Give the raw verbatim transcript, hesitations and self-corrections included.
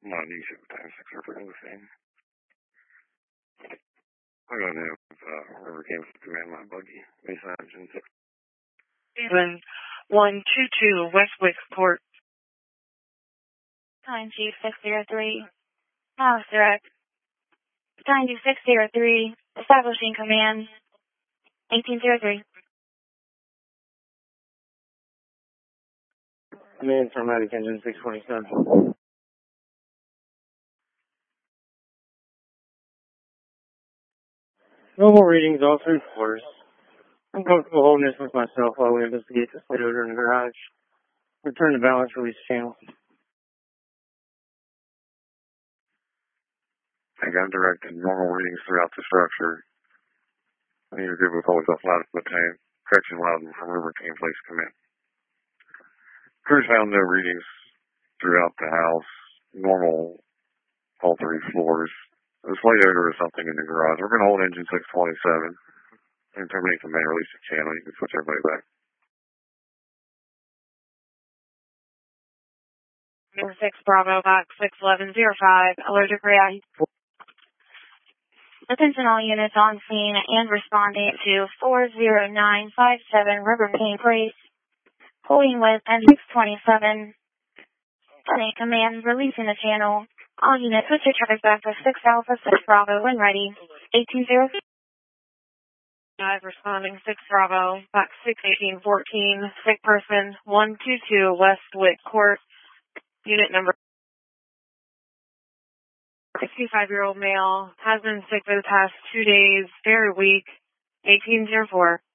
not an issue with time six or for the same. I'm going to have uh, whoever came to command my buggy. Mason Engine six. Seven one two two Westwick Court. Time Chief six zero three. House Direct. Time Chief six zero three. Establishing command. eighteen zero three. Command from Attic Engine six twenty-seven. Normal readings all three floors. I'm comfortable holding this with myself while we investigate this light odor in the garage. Return to balance release channel. I got directed normal readings throughout the structure. I need to do with all the loud battalion, correction Loudon from River Team Place Command. Crews found no readings throughout the house. Normal, all three floors. There's light odor or something in the garage. We're going to hold engine six twenty-seven and terminate command, release the channel. You can switch everybody back. Number six Bravo, box six eleven zero five, allergic reaction. Attention all units on scene and responding to four zero nine five seven River King Place. Holding with N six twenty-seven. Sending command, releasing the channel. All units, switch your traffic back to six Alpha, six Bravo, when ready. eighteen zero. Five responding six Bravo, box six eighteen fourteen, sick person one two two Westwick Court. Unit number sixty-five-year-old male, has been sick for the past two days, very weak, eighteen zero four.